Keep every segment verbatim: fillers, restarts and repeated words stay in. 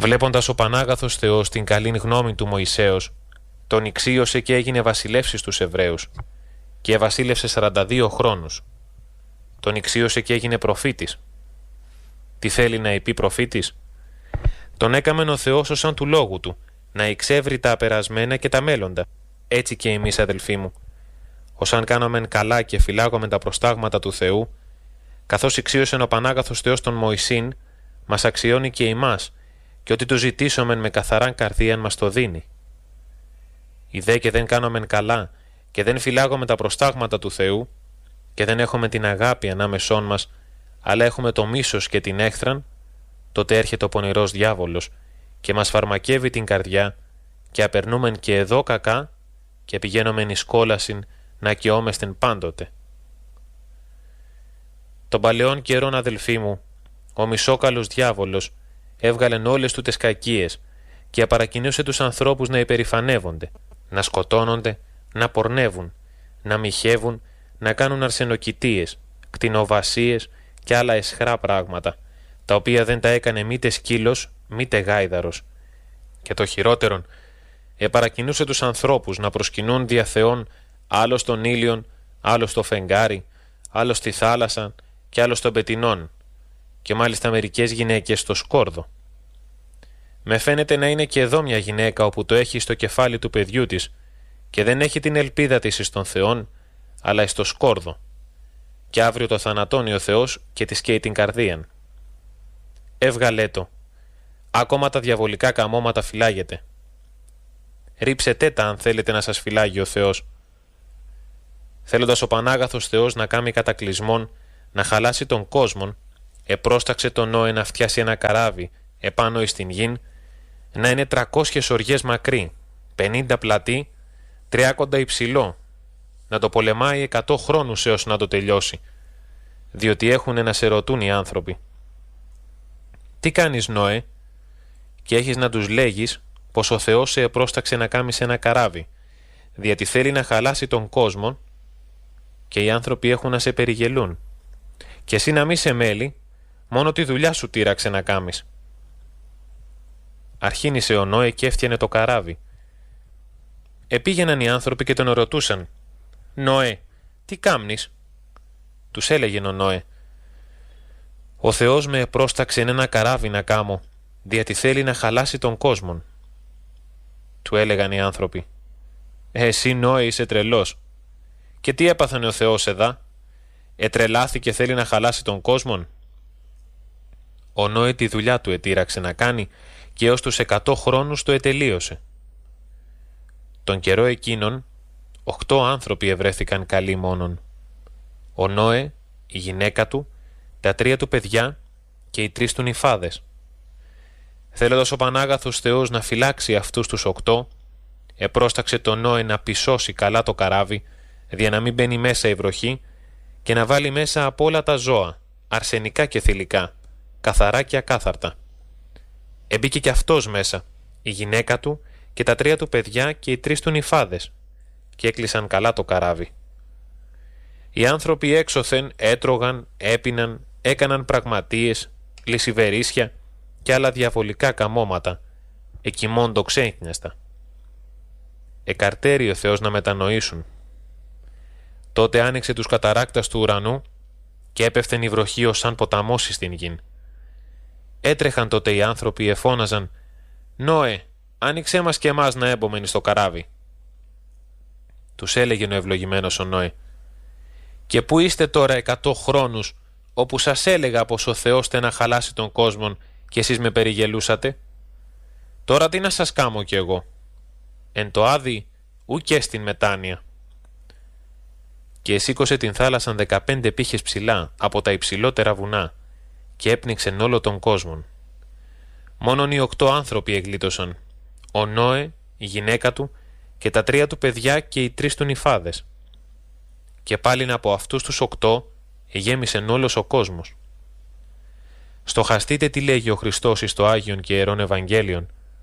Βλέποντας ο Πανάγαθος Θεός την καλήν γνώμη του Μωυσέως, τον ηξίωσε και έγινε βασιλεύς στους Εβραίους, και βασίλευσε σαράντα δύο χρόνους. Τον ηξίωσε και έγινε προφήτης. Τι θέλει να είπε προφήτης? Τον έκαμεν ο Θεός ως σαν του λόγου του, να εξεύρει τα απερασμένα και τα μέλλοντα. Έτσι και εμείς, αδελφοί μου, ως αν κάνομεν καλά και φυλάγομεν τα προστάγματα του Θεού, καθώς ηξίωσεν ο Πανάγαθος Θεός τον Μωυσήν, μας αξιώνει και εμάς, και ότι το ζητήσομεν με καθαράν καρδίαν μας το δίνει. Ιδέ και δεν κάνομεν καλά και δεν φυλάγομεν τα προστάγματα του Θεού, και δεν έχουμε την αγάπη ανάμεσόν μας, αλλά έχουμε το μίσος και την έχθραν, τότε έρχεται ο πονηρός διάβολος και μας φαρμακεύει την καρδιά, και απερνούμεν και εδώ κακά και πηγαίνομεν εις κόλασιν να καιόμεστεν πάντοτε. Των παλαιών καιρών, αδελφοί μου, ο μισόκαλος διάβολος έβγαλεν όλες του τες κακίες και απαρακινούσε τους ανθρώπους να υπερηφανεύονται, να σκοτώνονται, να πορνεύουν, να μοιχεύουν, να κάνουν αρσενοκητείες, κτηνοβασίες και άλλα εσχρά πράγματα, τα οποία δεν τα έκανε μήτε σκύλος, μήτε γάιδαρος. Και το χειρότερον, επαρακινούσε τους ανθρώπους να προσκυνούν δια Θεών άλλο στον ήλιον, άλλο στο φεγγάρι, άλλο στη θάλασσα και άλλο στον πετεινόν, και μάλιστα μερικές γυναίκες στο σκόρδο. Με φαίνεται να είναι και εδώ μια γυναίκα όπου το έχει στο κεφάλι του παιδιού της και δεν έχει την ελπίδα της εις τον Θεόν, αλλά εις το σκόρδο, και αύριο το θανατώνει ο Θεός και της καίει την καρδίαν. Έβγαλέ το, ακόμα τα διαβολικά καμώματα φυλάγετε. Ρίψετε τα αν θέλετε να σας φυλάγει ο Θεός. Θέλοντας ο Πανάγαθος Θεός να κάνει κατακλυσμόν, να χαλάσει τον κόσμο, επρόσταξε τον Νόε να φτιάσει ένα καράβι επάνω εις την γην, να είναι τρακόσιες οριές μακρύ, πενήντα πλατή, τριάκοντα υψηλό, να το πολεμάει εκατό χρόνους έως να το τελειώσει, διότι έχουν να σε ρωτούν οι άνθρωποι. Τι κάνεις, Νόε? Και έχεις να τους λέγεις πως ο Θεός σε επρόσταξε να κάμεις ένα καράβι, διότι θέλει να χαλάσει τον κόσμο, και οι άνθρωποι έχουν να σε περιγελούν. Και εσύ να μη σε μέλει, μόνο τη δουλειά σου τύραξε να κάμεις. Αρχίνησε ο Νόε και έφτιανε το καράβι. Επήγαιναν οι άνθρωποι και τον ρωτούσαν, «Νόε, τι κάμνεις?» Τους έλεγε ο Νόε, «Ο Θεός με επρόσταξε ένα καράβι να κάμω, διότι θέλει να χαλάσει τον κόσμο». Του έλεγαν οι άνθρωποι, «Εσύ, Νόε, είσαι τρελός. Και τι έπαθανε ο Θεός εδά? Ετρελάθη και θέλει να χαλάσει τον κόσμο?» Ο Νόε τη δουλειά του ετήραξε να κάνει και έως τους εκατό χρόνους το ετελείωσε. Τον καιρό εκείνον, οχτώ άνθρωποι ευρέθηκαν καλοί μόνον. Ο Νόε, η γυναίκα του, τα τρία του παιδιά και οι τρεις του νηφάδες. Θέλοντας ο Πανάγαθος Θεός να φυλάξει αυτούς τους οκτώ, επρόσταξε τον Νόε να πισώσει καλά το καράβι, δια να μην μπαίνει μέσα η βροχή, και να βάλει μέσα από όλα τα ζώα, αρσενικά και θηλυκά, καθαρά και ακάθαρτα. Εμπήκε κι αυτός μέσα, η γυναίκα του και τα τρία του παιδιά και οι τρεις του νηφάδες, και έκλεισαν καλά το καράβι. Οι άνθρωποι έξωθεν έτρωγαν, έπιναν, έκαναν πραγματείες, λυσιβερίσια και άλλα διαβολικά καμώματα, εκοιμώντο ξέχνιαστα. Εκαρτέρει ο Θεός να μετανοήσουν. Τότε άνοιξε τους καταράκτας του ουρανού και έπεφτεν η βροχή ως σαν ποταμός στην γην. Έτρεχαν τότε οι άνθρωποι, εφώναζαν, «Νόε, άνοιξέ μας και εμάς να έμπομεν στο καράβι». Τους έλεγε ο ευλογημένος ο Νόε, «Και πού είστε τώρα εκατό χρόνους, όπου σας έλεγα πως ο Θεός τε να χαλάσει τον κόσμο και εσείς με περιγελούσατε? Τώρα τι να σας κάμω κι εγώ? Εν το άδει ου και στην μετάνοια». Και εσήκωσε την θάλασσαν δεκαπέντε πύχες ψηλά από τα υψηλότερα βουνά και έπνιξεν όλο τον κόσμο. Μόνον οι οκτώ άνθρωποι εγλίτωσαν, ο Νόε, η γυναίκα του και τα τρία του παιδιά και οι τρεις του νηφάδες. Και πάλιν από αυτούς τους οκτώ εγέμισεν όλος ο κόσμος. Στοχαστείτε τι λέγει ο Χριστός εις το Άγιον και Ιερόν Ευαγγέλιον.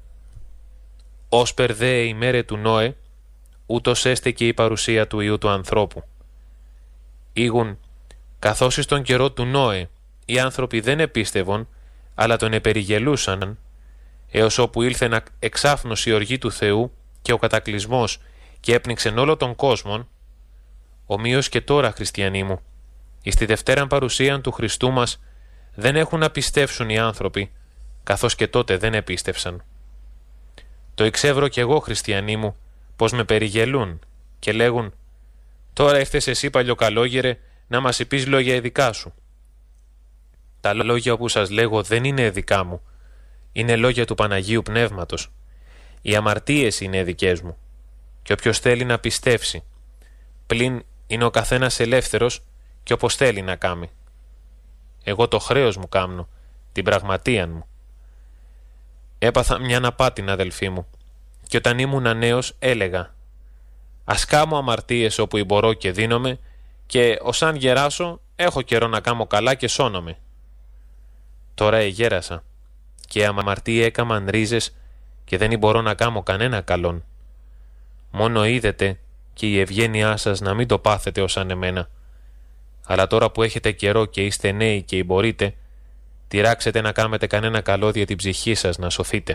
«Όσπερ δε ημέρε του Νόε, ούτως έστε και η παρουσία του Υιού του ανθρώπου». Ήγουν, καθώς εις τον καιρό του Νόε οι άνθρωποι δεν επίστευον, αλλά τον επεριγελούσαν, έως όπου ήλθε να εξάφνωσε η οργή του Θεού και ο κατακλυσμός και έπνιξεν όλο τον κόσμον, ομοίως και τώρα, χριστιανοί μου, εις τη δευτέραν παρουσίαν του Χριστού μας δεν έχουν να πιστεύσουν οι άνθρωποι, καθώς και τότε δεν επίστευσαν. Το εξεύρω κι εγώ, χριστιανοί μου, πως με περιγελούν και λέγουν «Τώρα ήρθες εσύ, παλιοκαλόγερε, να μας είπεις λόγια ειδικά σου». Τα λόγια που σας λέγω δεν είναι δικά μου, είναι λόγια του Παναγίου Πνεύματος. Οι αμαρτίες είναι δικές μου και όποιος θέλει να πιστεύσει, πλην είναι ο καθένας ελεύθερος και όπως θέλει να κάμει. Εγώ το χρέος μου κάμνω, την πραγματείαν μου. Έπαθα μια απάτην, αδελφοί μου, και όταν ήμουν νέος έλεγα «Ας κάμω αμαρτίες όπου μπορώ και δίνομαι και ως αν γεράσω έχω καιρό να κάμω καλά και σώνομαι». Τώρα εγέρασα και οι αμαρτίες έκαμαν ρίζες και δεν μπορώ να κάμω κανένα καλόν. Μόνο είδετε και η ευγένειά σας να μην το πάθετε ως αν εμένα. Αλλά τώρα που έχετε καιρό και είστε νέοι και μπορείτε, τυράξετε να κάμετε κανένα καλό για την ψυχή σας να σωθείτε.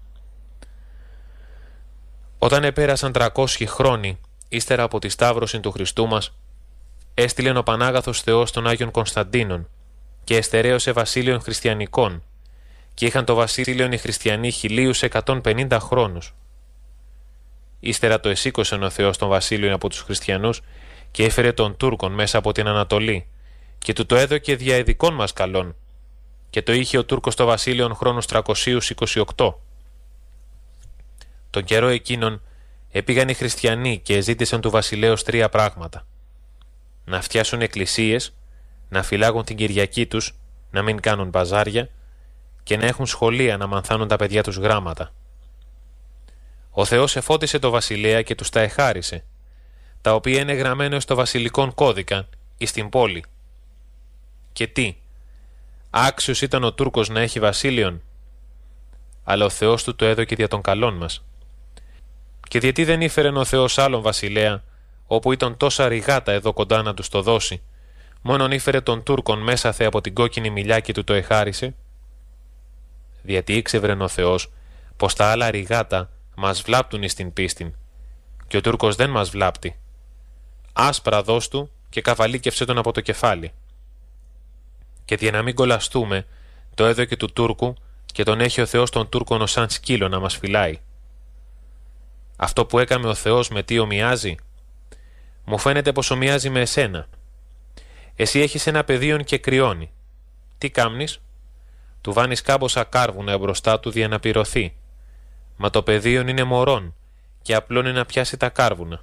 Όταν επέρασαν τρακόσιοι χρόνοι ύστερα από τη σταύρωση του Χριστού μας, έστειλεν ο Πανάγαθος Θεός των Άγιων Κωνσταντίνων και εστερέωσε βασίλειων χριστιανικών και είχαν το βασίλειον οι χριστιανοί χιλίους εκατόν πενήντα χρόνους. Ύστερα το εσήκωσεν ο Θεός των βασίλειων από τους χριστιανούς και έφερε των Τούρκων μέσα από την Ανατολή και του το έδωκε δια ειδικών μας καλών και το είχε ο Τούρκος το βασίλειον χρόνους τριακόσιους είκοσι οκτώ. Τον καιρό εκείνον επήγαν οι χριστιανοί και ζήτησαν του βασιλέως τρία πράγματα: να φτιάσουν εκκλησίες, να φυλάγουν την Κυριακή τους, να μην κάνουν μπαζάρια και να έχουν σχολεία να μανθάνουν τα παιδιά τους γράμματα. Ο Θεός εφώτισε το βασιλέα και τους τα εχάρισε, τα οποία είναι γραμμένο στο βασιλικόν κώδικα εις την πόλη. Και τι, άξιος ήταν ο Τούρκος να έχει βασίλειον, αλλά ο Θεός του το έδωκε δια των καλών μας. Και γιατί δεν ήφερεν ο Θεός άλλον βασιλέα, όπου ήταν τόσα ρηγάτα εδώ κοντά να τους το δώσει, μόνον ήφερε τον Τούρκον μέσαθε από την κόκκινη μιλιά και του το εχάρισε? Γιατί ήξευρεν ο Θεός πως τα άλλα ρηγάτα μας βλάπτουν εις την πίστην, και ο Τούρκος δεν μας βλάπτει. Άσπρα δώσ' του και καβαλίκευσέ τον από το κεφάλι. Και για να μην κολλαστούμε, το έδωκε του Τούρκου και τον έχει ο Θεός τον Τούρκον ως σαν σκύλο να μας φυλάει. Αυτό που έκαμε ο Θεός με τι ομοιάζει? Μου φαίνεται πως ομοιάζει με εσένα. Εσύ έχεις ένα πεδίον και κρυώνει. Τι κάμνεις? Του βάνεις κάμποσα κάρβουνα μπροστά του για να πυρωθεί. Μα το πεδίον είναι μωρόν και απλώνει να πιάσει τα κάρβουνα.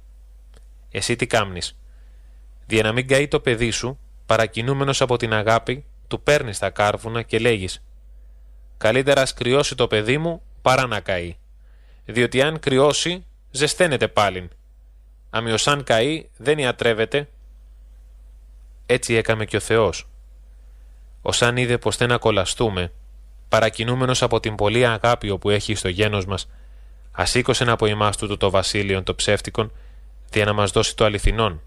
Εσύ τι κάμνεις? Δια να μην καεί το παιδί σου, παρακινούμενος από την αγάπη, του παίρνεις τα κάρβουνα και λέγεις «Καλύτερα ας κρυώσει το παιδί μου παρά να καεί, διότι αν κρυώσει ζεσταίνεται πάλιν. Αμιως αν καεί δεν ιατρεύεται». Έτσι έκαμε και ο Θεός. Ως αν είδε πως δεν ακολαστούμε, παρακινούμενος από την πολλή αγάπη που έχει στο γένος μας, ασήκωσεν από εμάς τούτο το βασίλειον το ψεύτικον, δια να μας δώσει το αληθινόν.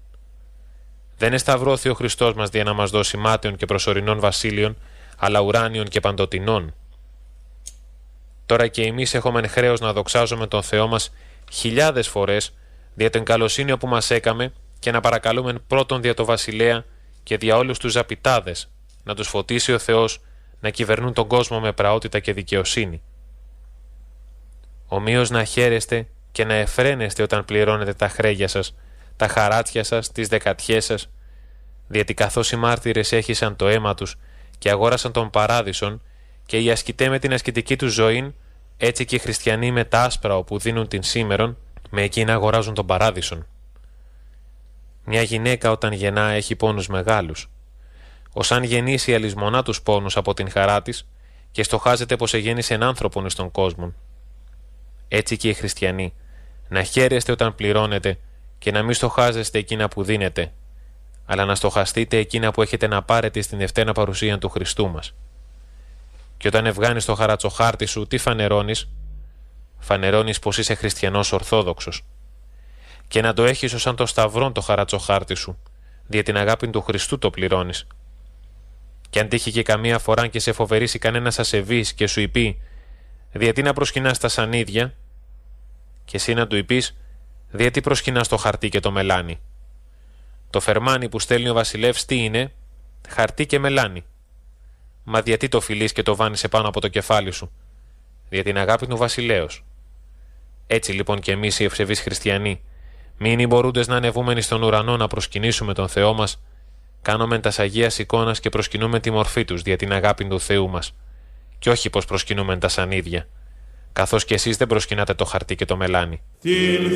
Δεν εσταυρώθη ο Χριστός μας δια να μας δώσει μάταιων και προσωρινών βασίλειων, αλλά ουράνιων και παντοτινών. Τώρα και εμείς έχουμε χρέος να δοξάζουμε τον Θεό μας χιλιάδες φορές δια την καλοσύνη που μας έκαμε και να παρακαλούμε πρώτον δια το βασιλέα και δια όλους τους ζαπιτάδες να τους φωτίσει ο Θεός να κυβερνούν τον κόσμο με πραότητα και δικαιοσύνη. Ομοίως να χαίρεστε και να εφραίνεστε όταν πληρώνετε τα χρέγια σας, τα χαράτσια σας, τις δεκατιές σας, διότι καθώς οι μάρτυρες έχισαν το αίμα τους και αγόρασαν τον παράδεισον και οι ασκητέ με την ασκητική τους ζωή, έτσι και οι χριστιανοί με τα άσπρα όπου δίνουν την σήμερον, με εκείνα αγοράζουν τον παράδεισον. Μια γυναίκα όταν γεννά έχει πόνους μεγάλους. Ως αν γεννήσει αλυσμονά τους πόνους από την χαρά της και στοχάζεται πως εγέννησε έναν άνθρωπον στον κόσμο. Έτσι και οι χριστιανοί, να χαίρεστε όταν πληρώνετε και να μην στοχάζεστε εκείνα που δίνετε, αλλά να στοχαστείτε εκείνα που έχετε να πάρετε στην δευτέρα παρουσία του Χριστού μας. Και όταν ευγάνεις το χαρατσοχάρτη σου, τι φανερώνεις? Φανερώνεις πως είσαι χριστιανός ορθόδοξος. Και να το έχεις ως σαν το σταυρόν το χαρατσοχάρτη σου, δια την αγάπη του Χριστού το πληρώνεις. Και αν τύχει και καμία φορά και σε φοβερήσει κανένας ασεβής και σου είπε διατί να προσκυνάς τα σανίδια, και εσύ να του είπεις, διατί προσκυνάς το χαρτί και το μελάνι. Το φερμάνι που στέλνει ο βασιλεύς τι είναι? Χαρτί και μελάνι. Μα διατί το φιλείς και το βάνεις επάνω από το κεφάλι σου? Για την αγάπη του βασιλέως. Έτσι λοιπόν και εμείς οι ευσεβείς χριστιανοί, μην οι μπορούντες να ανεβούμενοι στον ουρανό να προσκυνήσουμε τον Θεό μας, κάνομεν τας Αγίας εικόνας και προσκυνούμε τη μορφή τους δια την αγάπη του Θεού μας, και όχι πως προσκυνούμεν τα σανίδια, καθώς και εσείς δεν προσκυνάτε το χαρτί και το μελάνι.